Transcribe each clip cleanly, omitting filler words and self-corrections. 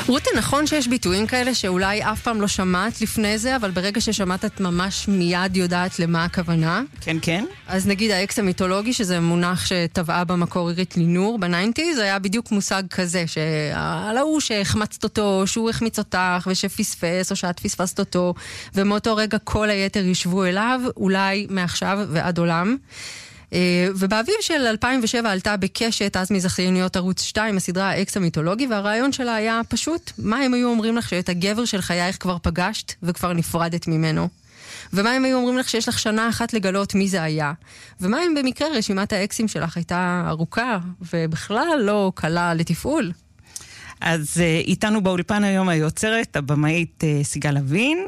רותי, נכון שיש ביטויים כאלה שאולי אף פעם לא שמעת לפני זה, אבל ברגע ששמעת את ממש מיד יודעת למה הכוונה? כן, כן. אז נגיד האקס המיתולוגי, שזה מונח שטבעה במקור עירית לינור בניינטיז, היה בדיוק מושג כזה, שעל ההוא שהחמצת אותו, שהוא החמיץ אותך ושפספס או שאת פספסת אותו, ומאותו רגע כל היתר ישבו אליו, אולי מעכשיו ועד עולם. ובאביב של 2007 עלתה בקשת, אז מזכייניות ערוץ 2, הסדרה האקס המיתולוגי, והרעיון שלה היה פשוט, מה הם היו אומרים לך שאת הגבר של חייך כבר פגשת וכבר נפרדת ממנו? ומה הם היו אומרים לך שיש לך שנה אחת לגלות מי זה היה? ומה אם במקרה רשימת האקסים שלך הייתה ארוכה ובכלל לא קלה לתפעול? אז איתנו באולפן היום היוצרת, הבמאית סיגל לוין,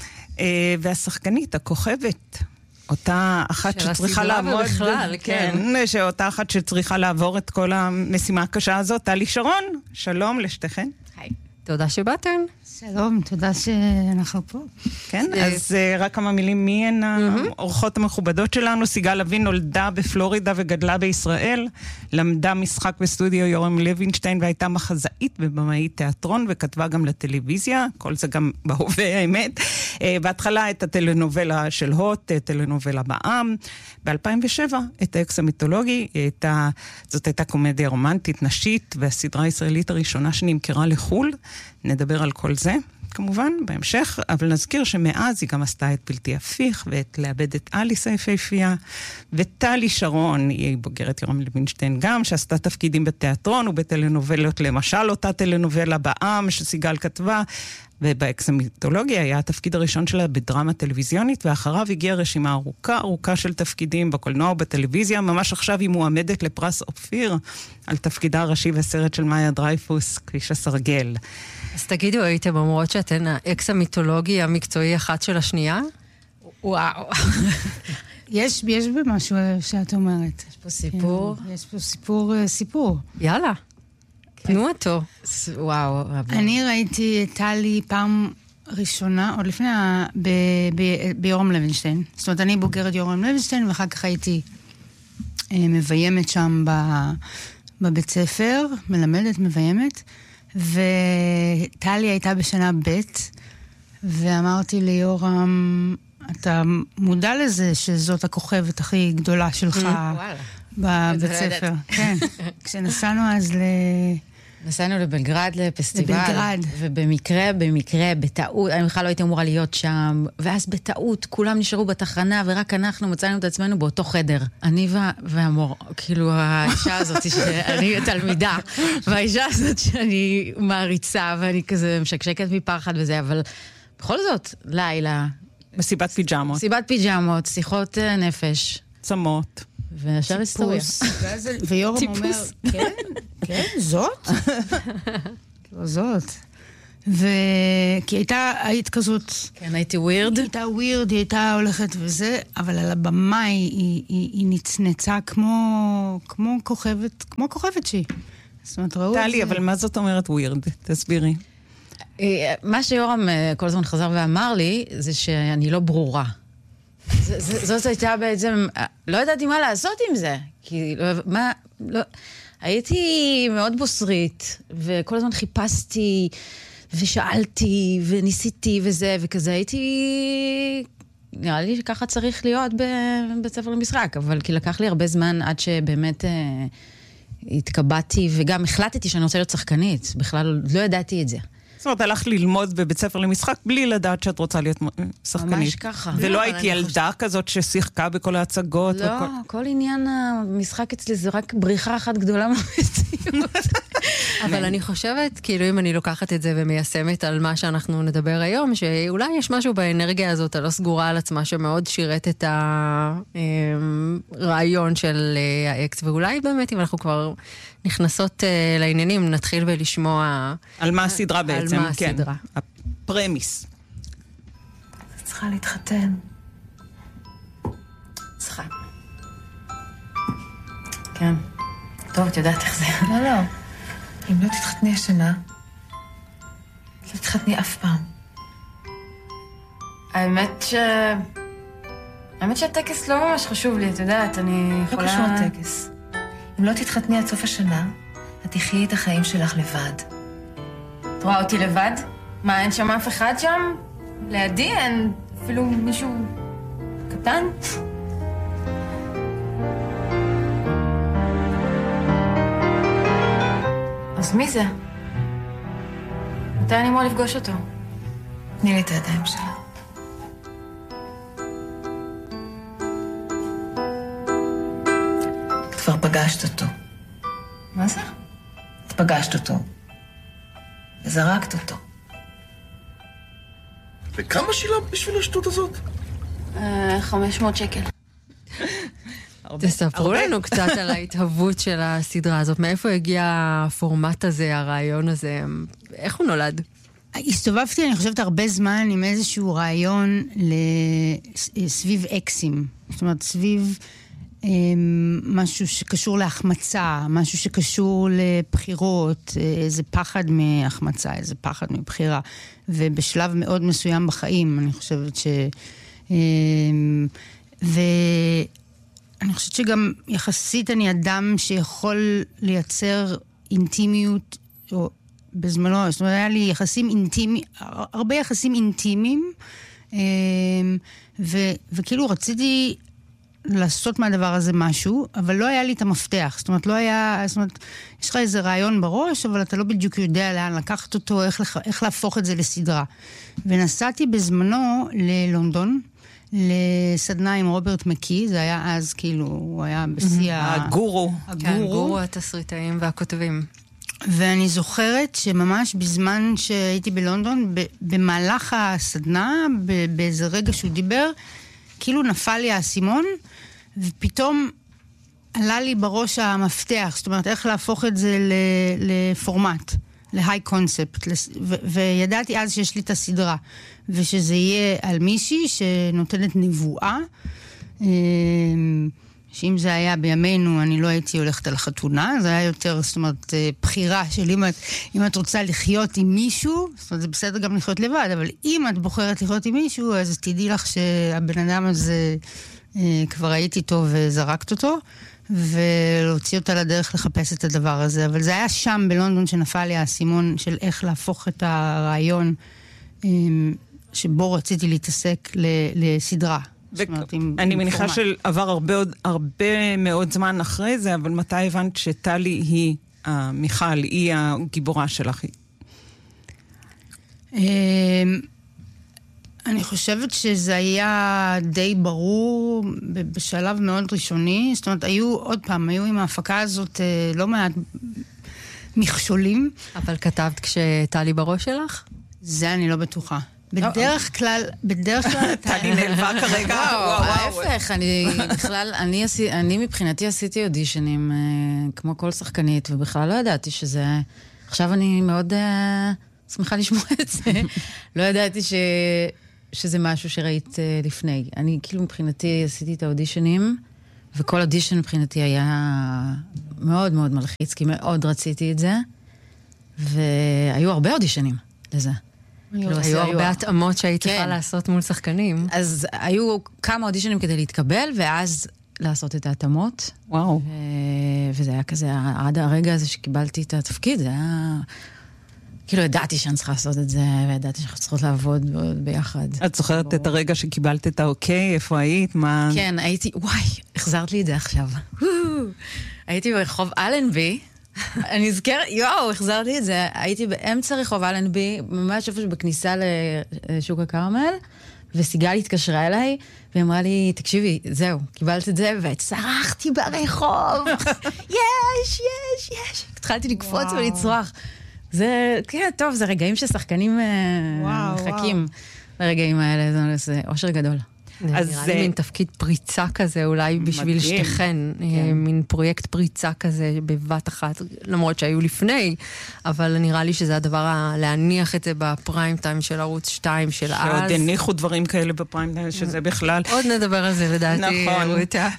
והשחקנית, הכוכבת, אותה אחת שצריכה לעמוד, בכלל, כן. שאותה אחת שצריכה לעבור את כל המשימה הקשה הזאת, טלי שרון, שלום לשתיכן. היי. תודה שבאתן. שלום, תודה שאנחנו פה. כן, אז רק כמה מילים, מי הן האורחות המכובדות שלנו? סיגל לוין נולדה בפלורידה וגדלה בישראל, למדה משחק בסטודיו יורם לוינשטיין, והייתה מחזאית ובמאית תיאטרון, וכתבה גם לטלוויזיה, כל זה גם בהווה האמת. בהתחלה את הטלנובלה של הוט, טלנובלה בעם, ב-2007 את האקס המיתולוגי, זאת הייתה קומדיה רומנטית נשית, והסדרה הישראלית הראשונה שנמכרה לחול, נדבר על כל זה, כמובן, בהמשך, אבל נזכיר שמאז היא גם עשתה את בלתי הפיך, ואת לאבד את אליס היפהפייה, וטלי שרון, היא בוגרת יורם לוינשטיין גם, שעשתה תפקידים בתיאטרון ובטלנובלות, למשל אותה טלנובלה בעם שסיגל כתבה, ובאקס המיתולוגיה היה התפקיד הראשון שלה בדרמה טלוויזיונית, ואחריו הגיעה רשימה ארוכה של תפקידים בקולנוע ובטלוויזיה. ממש עכשיו היא מועמדת לפרס אופיר על תפקידה הראשי בסרט של מאיה דרייפוס, כביש הסרגל. אז תגידו, הייתם אומרות שאתן האקס המיתולוגי המקצועי אחת של השנייה? וואו. יש במשהו שאת אומרת. יש פה סיפור. יש פה סיפור. יאללה. תנו אותו. וואו. אני ראיתי את טלי פעם ראשונה, עוד לפני, ביורם לוינשטיין. זאת אומרת, אני בוגרת יורם לוינשטיין, ואחר כך הייתי מביימת שם בבית ספר, מלמדת, מביימת, וטלי הייתה בשנה ב', ואמרתי ליורם, אתה מודע לזה שזאת הכוכבת הכי גדולה שלך בבית ספר. כן. כשנסענו אז נסענו לבלגרד לפסטיבל. לבלגרד. ובמקרה, בטעות, אני בכלל לא הייתי אמורה להיות שם, ואז בטעות כולם נשארו בתחנה, ורק אנחנו מצאנו את עצמנו באותו חדר. אני והמור, כאילו האישה הזאת שאני תלמידה, והאישה הזאת שאני מעריצה, ואני כזה משקשקת מפחד וזה, אבל בכל זאת, לילה. מסיבת פיג'מות. מסיבת פיג'מות, שיחות נפש. צמות. ועכשיו היסטוריה. ויורם אומר, כן, זאת? זאת. כי היית כזאת... כן, הייתי ווירד. הייתה ווירד, היא הייתה הולכת וזה, אבל על הבמה היא נצנצה כמו כוכבת שהיא. זאת אומרת, ראו את זה. טלי, אבל מה זאת אומרת ווירד? תסבירי. מה שיורם כל הזמן חזר ואמר לי, זה שאני לא ברורה. זאת הייתה בעצם, לא ידעתי מה לעשות עם זה, כי הייתי מאוד בוסרית, וכל הזמן חיפשתי, ושאלתי, וניסיתי וזה, וכזה הייתי, נראה לי שככה צריך להיות בבית ספר למשחק, אבל כי לקח לי הרבה זמן עד שבאמת התקבעתי, וגם החלטתי שאני רוצה להיות שחקנית, בכלל לא ידעתי את זה. זאת אומרת, הלכת ללמוד בבית ספר למשחק בלי לדעת שאת רוצה להיות שחקנית. ממש ככה. ולא הייתי ילדה כזאת ששיחקה בכל ההצגות. לא, כל עניין המשחק אצלי זה רק בריחה אחת גדולה מהמציאות. אבל אני חושבת, כאילו אם אני לוקחת את זה ומיישמת על מה שאנחנו נדבר היום, שאולי יש משהו באנרגיה הזאת הלא סגורה על עצמה שמאוד שירת את הרעיון של האקס, ואולי באמת אם אנחנו כבר נכנסות לעניינים, נתחיל ולשמוע... על מה הסדרה בעצם, על מה כן. הסדרה. הפרמיס. צריכה להתחתן. צריכה. כן. טוב, את יודעת איך זה. לא. אם לא תתחתני השנה, לא תתחתני אף פעם. האמת שהטקס לא ממש חשוב לי, את יודעת, אני יכולה... לא קשור הטקס. אם לא תתחתני עד סוף השנה, את תחיי את החיים שלך לבד. את רואה אותי לבד? מה, אין שם אף אחד שם? לידי אין אפילו מישהו קטן? אז מי זה? מתי אני אמור לפגוש אותו? תני לי את הידיים שלה. את כבר פגשת אותו. מה זה? את פגשת אותו. וזרקת אותו. וכמה שילמת בשביל השטות הזאת? 500 שקל. תספרו לנו קצת על ההתהוות של הסדרה הזאת. מאיפה הגיע הפורמט הזה, הרעיון הזה? איך הוא נולד? הסתובבתי, אני חושבת, הרבה זמן עם איזשהו רעיון סביב אקסים. זאת אומרת, סביב משהו שקשור להחמצה, משהו שקשור לבחירות, איזה פחד מהחמצה, איזה פחד מבחירה. ובשלב מאוד מסוים בחיים, אני חושבת אני חושבת שגם יחסית אני אדם שיכול לייצר אינטימיות, או בזמנו, זאת אומרת, היה לי יחסים אינטימיים, הרבה יחסים אינטימיים, וכאילו רציתי לעשות מהדבר הזה משהו, אבל לא היה לי את המפתח. זאת אומרת, לא היה, זאת אומרת, יש לך איזה רעיון בראש, אבל אתה לא בדיוק יודע לאן לקחת אותו, איך להפוך את זה לסדרה. ונסעתי בזמנו ללונדון, לסדנה עם רוברט מקי, זה היה אז כאילו, הוא היה בשיא הגורו. כן, גורו התסריטאים והכותבים. ואני זוכרת שממש בזמן שהייתי בלונדון, במהלך הסדנה, באיזה רגע שהוא דיבר, כאילו נפל לי האסימון, ופתאום עלה לי בראש המפתח, זאת אומרת, איך להפוך את זה לפורמט, להיי קונספט, וידעתי אז שיש לי את הסדרה, ושזה יהיה על מישהי שנותנת נבואה, שאם זה היה בימינו, אני לא הייתי הולכת על החתונה, זה היה יותר, זאת אומרת, בחירה של אם את רוצה לחיות עם מישהו, זאת אומרת, זה בסדר גם לחיות לבד, אבל אם את בוחרת לחיות עם מישהו, אז תדעי לך שהבן אדם הזה כבר הייתי איתו וזרקת אותו, ולהוציא אותה לדרך לחפש את הדבר הזה. אבל זה היה שם בלונדון שנפל לי האסימון של איך להפוך את הרעיון שבו רציתי להתעסק לסדרה. אני מניחה שעבר הרבה מאוד זמן אחרי זה, אבל מתי הבנת שטלי היא, מיכל, היא הגיבורה שלך? אני חושבת שזה היה די ברור בשלב מאוד ראשוני. זאת אומרת, היו עם ההפקה הזאת לא מעט מכשולים. אבל כתבת כשטלי בראש שלך? זה אני לא בטוחה. בדרך כלל, טלי נעלבה כרגע. ההפך, אני מבחינתי עשיתי אודישנים כמו כל שחקנית, ובכלל לא ידעתי שזה... עכשיו אני מאוד שמחה לשמוע את זה. לא ידעתי שזה משהו שראית לפני. אני כאילו מבחינתי עשיתי את האודישנים, וכל אודישן מבחינתי היה מאוד מאוד מלחיץ, כי מאוד רציתי את זה, והיו הרבה אודישנים לזה. היו הרבה התאמות שהיית צריכה לעשות מול שחקנים. אז היו כמה אודישנים כדי להתקבל, ואז לעשות את ההתאמות. וואו. וזה היה כזה, עד הרגע הזה שקיבלתי את התפקיד, זה היה... כאילו ידעתי שאני צריכה לעשות את זה, וידעתי שאנחנו צריכות לעבוד ביחד. את זוכרת את הרגע שקיבלת את האוקיי? איפה היית? מה... כן, הייתי... וואי, החזרת לי את זה עכשיו. הייתי ברחוב אלנבי, אני אזכר, החזרת לי את זה. הייתי באמצע רחוב אלנבי, ממש איפה שבכניסה לשוק הכרמל, וסיגל התקשרה אליי, ואמרה לי, תקשיבי, זהו, קיבלת את זה, וצרחתי ברחוב. יש. התחלתי לקפוץ ולצרוח. זה, כן, טוב, זה רגעים ששחקנים מחכים לרגעים האלה, זה אושר גדול. נראה לי מין תפקיד פריצה כזה, אולי בשביל שתיכן, מין פרויקט פריצה כזה בבת אחת, למרות שהיו לפני, אבל נראה לי שזה הדבר להניח את זה בפריים טיים של ערוץ 2 של אז. שעוד הניחו דברים כאלה בפריים טיים, שזה בכלל... עוד נדבר על זה, לדעתי. נכון.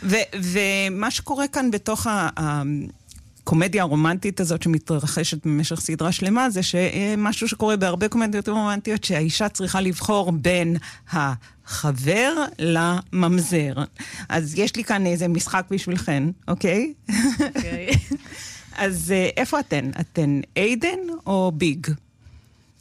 ומה שקורה כאן בתוך הקומדיה הרומנטית הזאת שמתרחשת במשך סדרה שלמה, זה שמשהו שקורה בהרבה קומדיות רומנטיות, שהאישה צריכה לבחור בין החבר לממזר. אז יש לי כאן איזה משחק בשבילכן, אוקיי? אוקיי. אז איפה אתן? אתן איידן או ביג?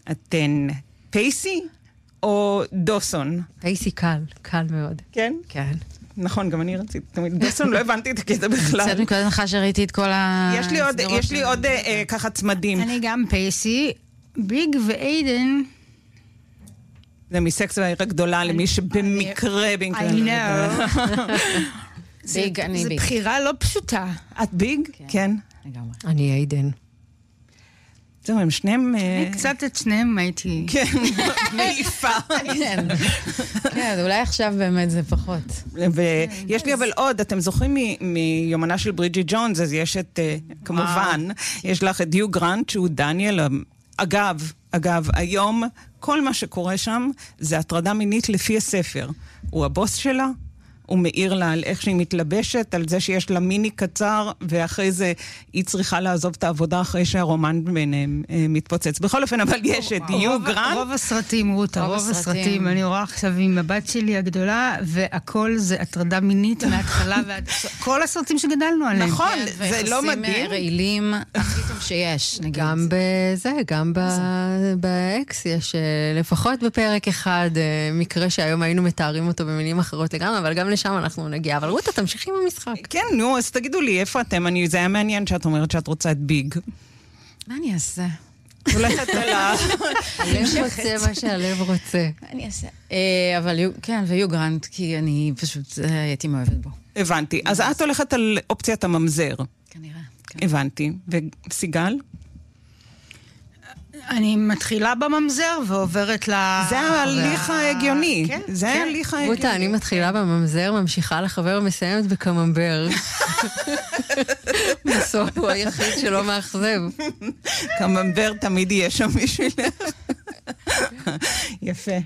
אתן פייסי או דוסון? פייסי קל מאוד. כן? כן. נכון, גם אני רציתי. תמיד דוסון לא הבנתי את הקטע בכלל. קצת מנקודת הנחה שראיתי את כל יש לי עוד ככה צמדים. אני גם פייסי, ביג ואיידן. זה מסקס והעיר הגדולה למי שבמקרה... I know. ביג, אני זו ביג. בחירה לא פשוטה. את ביג? כן. לגמרי. אני איידן. זהו, הם שניהם... קצת את שניהם הייתי... כן, מעיפה. כן, אולי עכשיו באמת זה פחות. ויש לי אבל עוד, אתם זוכרים מיומנה של ברידג'יט ג'ונס, אז יש את, כמובן, יש לך את דיו גרנט, שהוא דניאל. אגב, היום כל מה שקורה שם זה הטרדה מינית לפי הספר. הוא הבוס שלה, הוא מעיר לה על איך שהיא מתלבשת, על זה שיש לה מיני קצר, ואחרי זה היא צריכה לעזוב את העבודה אחרי שהרומן ביניהם מתפוצץ. בכל אופן, אבל יש את דיו גרנט. רוב הסרטים, רותה, רוב הסרטים. אני רואה עכשיו עם הבת שלי הגדולה, והכל זה הטרדה מינית מההתחלה ועד... כל הסרטים שגדלנו עליהם. נכון, זה לא מדהים. ויחסים רעילים הכי טוב שיש, נגיד. גם בזה, גם באקס יש לפחות בפרק אחד מקרה שהיום היינו מתארים אותו במילים אחרות לגמרי, אבל גם לשם אנחנו נגיע. אבל רותה, תמשיכי עם המשחק. כן, נו, אז תגידו לי, איפה אתם? זה היה מעניין שאת אומרת שאת רוצה את ביג. מה אני אעשה? הולכת אל הלב רוצה מה שהלב רוצה. אני אעשה. אבל כן, ויו גרנט, כי אני פשוט הייתי מאוהבת בו. הבנתי. אז את הולכת על אופציית הממזר. כנראה. הבנתי. וסיגל? אני מתחילה בממזר ועוברת זה ההליך ההגיוני. כן, זה ההליך ההגיוני. רותה, אני מתחילה בממזר, ממשיכה לחבר ומסיימת בקממבר. בסוף הוא היחיד שלא מאכזב. קממבר תמיד יהיה שם בשבילך. יפה.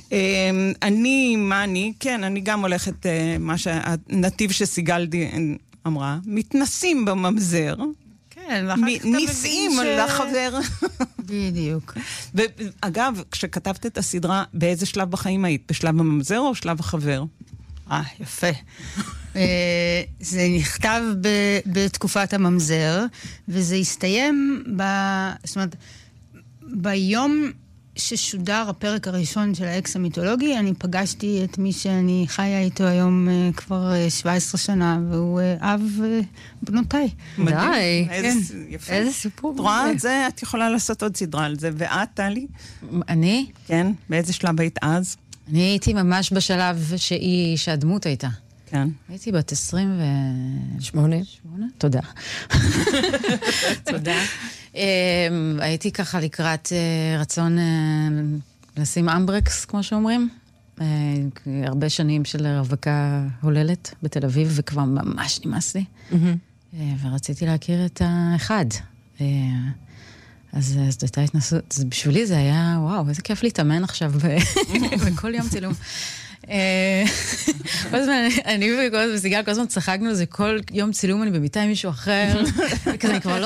אני גם הולכת, הנתיב שסיגל אמרה, מתנסים בממזר. ניסים לחבר. בדיוק. ואגב, כשכתבת את הסדרה, באיזה שלב בחיים היית? בשלב הממזר או שלב החבר? יפה. זה נכתב בתקופת הממזר, וזה הסתיים זאת אומרת, ביום ששודר הפרק הראשון של האקס המיתולוגי, אני פגשתי את מי שאני חיה איתו היום כבר 17 שנה, והוא אב בנותיי. די, יפה. איזה סיפור. את רואה את זה? את יכולה לעשות עוד סדרה על זה. ואת, טלי? אני? כן. באיזה שלב היית אז? אני הייתי ממש בשלב שהדמות הייתה. כן. הייתי בת 28. תודה. תודה. הייתי ככה לקראת רצון לשים אמברקס, כמו שאומרים. הרבה שנים של רווקה הוללת בתל אביב, וכבר ממש נמאס לי. ורציתי להכיר את האחד. אז זאת הייתה התנסות. בשבילי זה היה, וואו, איזה כיף להתאמן עכשיו בכל יום צילום. כל הזמן, אני וסיגל כל הזמן צחקנו, זה כל יום צילום אני במיטה עם מישהו אחר, וכזה אני כבר